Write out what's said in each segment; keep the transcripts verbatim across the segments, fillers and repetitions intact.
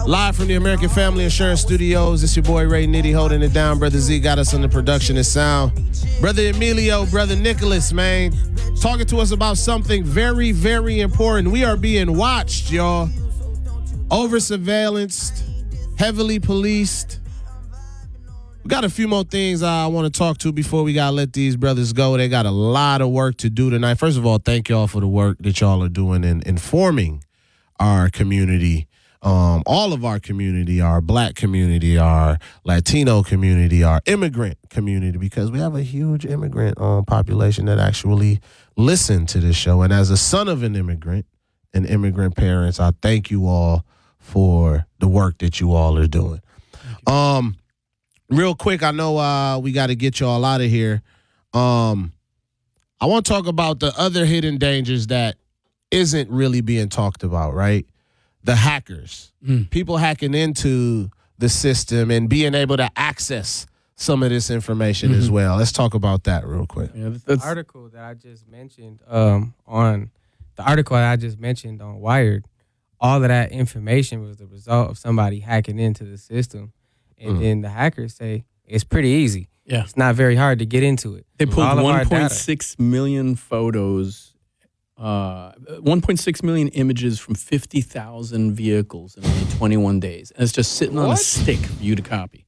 Live from the American Family Insurance Studios, it's your boy Ray Nitty holding it down. Brother Z got us on the production and sound. Brother Emilio, Brother Nicholas, man, talking to us about something very, very important. We are being watched, y'all. Over surveillanced, heavily policed. We got a few more things I want to talk to before we got to let these brothers go. They got a lot of work to do tonight. First of all, thank y'all for the work that y'all are doing in informing our community. Um, all of our community, our black community, our Latino community, our immigrant community, because we have a huge immigrant um, population that actually listen to this show. And as a son of an immigrant and immigrant parents, I thank you all for the work that you all are doing. Um, real quick, I know uh, we got to get y'all out of here. Um, I want to talk about the other hidden dangers that isn't really being talked about, right? The hackers, mm. people hacking into the system and being able to access some of this information mm-hmm. as well. Let's talk about that real quick. Yeah, the article that I just mentioned um, on the article that I just mentioned on Wired, all of that information was the result of somebody hacking into the system, and mm. then the hackers say it's pretty easy. Yeah, it's not very hard to get into it. They pulled one point six million photos. Uh, one point six million images from fifty thousand vehicles in only twenty-one days. And it's just sitting what? on a stick for you to copy.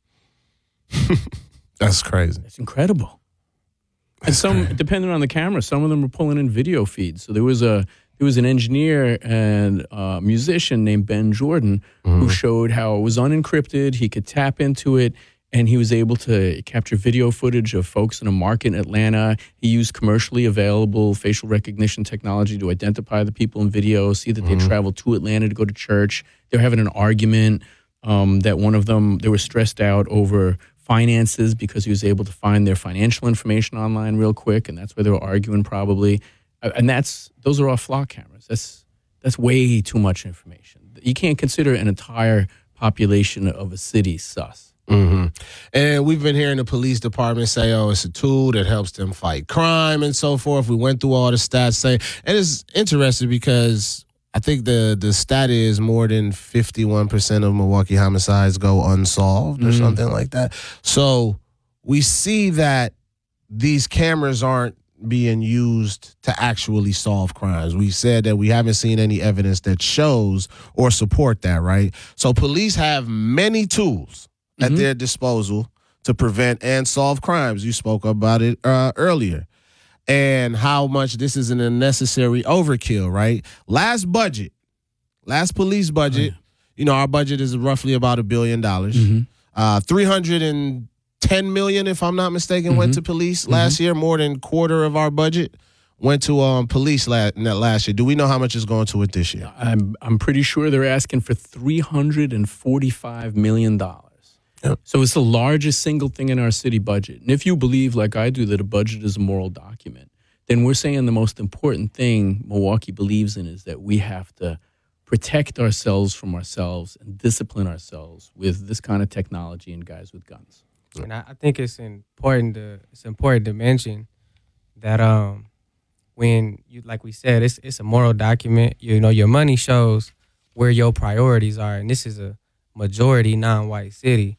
That's crazy. It's incredible. That's and some, crazy. Depending on the camera, some of them were pulling in video feeds. So there was a there was an engineer and a musician named Ben Jordan mm-hmm. who showed how it was unencrypted. He could tap into it. And he was able to capture video footage of folks in a market in Atlanta. He used commercially available facial recognition technology to identify the people in video, see that mm-hmm. they traveled to Atlanta to go to church. They were having an argument um, that one of them, they were stressed out over finances because he was able to find their financial information online real quick, and that's where they were arguing probably. And that's those are all flock cameras. That's that's way too much information. You can't consider an entire population of a city sus. Mm-hmm. And we've been hearing the police department say, oh, it's a tool that helps them fight crime and so forth. We went through all the stats saying, and it's interesting because I think the, the stat is more than fifty-one percent of Milwaukee homicides go unsolved or mm-hmm. something like that. So we see that these cameras aren't being used to actually solve crimes. We said that we haven't seen any evidence that shows or support that, right? So police have many tools at mm-hmm. their disposal to prevent and solve crimes. You spoke about it uh, earlier. And how much this is an unnecessary overkill, right? Last budget, last police budget, oh, yeah. you know, our budget is roughly about a billion dollars. Mm-hmm. Uh, three hundred ten million, if I'm not mistaken, mm-hmm. went to police mm-hmm. last year. More than a quarter of our budget went to um, police last, last year. Do we know how much is going to it this year? I'm, I'm pretty sure they're asking for three hundred forty-five million dollars. Yep. So it's the largest single thing in our city budget. And if you believe, like I do, that a budget is a moral document, then we're saying the most important thing Milwaukee believes in is that we have to protect ourselves from ourselves and discipline ourselves with this kind of technology and guys with guns. And I think it's important to it's important to mention that um when you like we said, it's it's a moral document. You know, your money shows where your priorities are, and this is a majority non-white city.